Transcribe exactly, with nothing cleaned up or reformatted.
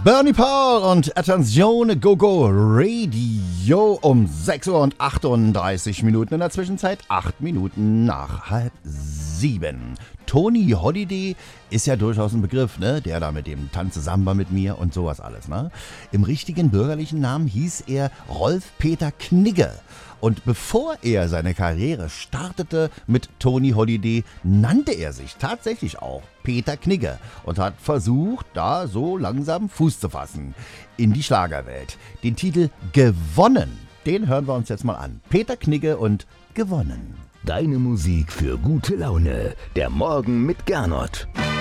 Bernie Paul und Attenzione Go Go Radio um sechs Uhr und achtunddreißig Minuten. In der Zwischenzeit acht Minuten nach halb sieben. Tony Holiday ist ja durchaus ein Begriff, ne? Der da mit dem Tanze Samba mit mir und sowas alles, ne? Im richtigen bürgerlichen Namen hieß er Rolf-Peter Knigge. Und bevor er seine Karriere startete mit Tony Holiday, nannte er sich tatsächlich auch Peter Knigge und hat versucht, da so langsam Fuß zu fassen in die Schlagerwelt. Den Titel Gewonnen, den hören wir uns jetzt mal an. Peter Knigge und Gewonnen. Deine Musik für gute Laune. Der Morgen mit Gernot.